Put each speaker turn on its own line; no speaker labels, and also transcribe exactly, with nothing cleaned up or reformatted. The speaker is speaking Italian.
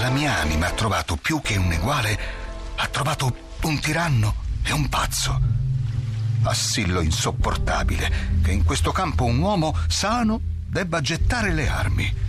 la mia anima ha trovato più che un eguale, ha trovato un tiranno e un pazzo. Assillo insopportabile che in questo campo un uomo sano debba gettare le armi.